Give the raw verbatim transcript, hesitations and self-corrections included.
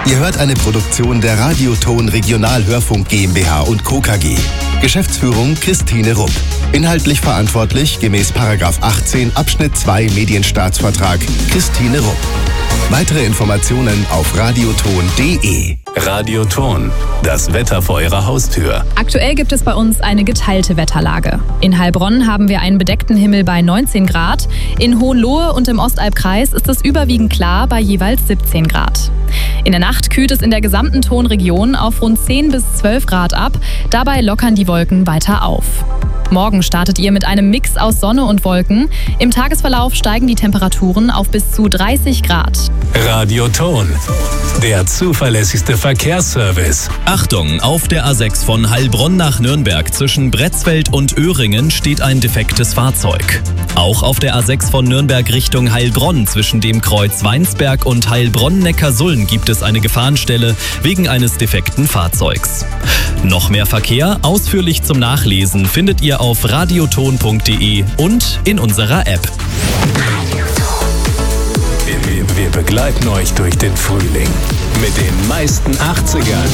Ihr hört eine Produktion der Radioton Regionalhörfunk GmbH und Co. K G. Geschäftsführung Christine Rupp. Inhaltlich verantwortlich gemäß Paragraph achtzehn Abschnitt zwei Medienstaatsvertrag Christine Rupp. Weitere Informationen auf radioton punkt de. Radioton, das Wetter vor Ihrer Haustür. Aktuell gibt es bei uns eine geteilte Wetterlage. In Heilbronn haben wir einen bedeckten Himmel bei neunzehn Grad. In Hohenlohe und im Ostalbkreis ist es überwiegend klar bei jeweils siebzehn Grad. In der Nacht kühlt es in der gesamten Tonregion auf rund zehn bis zwölf Grad ab. Dabei lockern die Wolken weiter auf. Morgen startet ihr mit einem Mix aus Sonne und Wolken. Im Tagesverlauf steigen die Temperaturen auf bis zu dreißig Grad. Radioton, der zuverlässigste Verkehrsservice. Achtung, auf der A sechs von Heilbronn nach Nürnberg zwischen Bretzfeld und Öhringen steht ein defektes Fahrzeug. Auch auf der A sechs von Nürnberg Richtung Heilbronn zwischen dem Kreuz Weinsberg und Heilbronn-Neckarsulm gibt es eine Gefahrenstelle wegen eines defekten Fahrzeugs. Noch mehr Verkehr, ausführlich zum Nachlesen, findet ihr auf radioton punkt de und in unserer App. Wir, wir begleiten euch durch den Frühling mit den meisten achtzigern.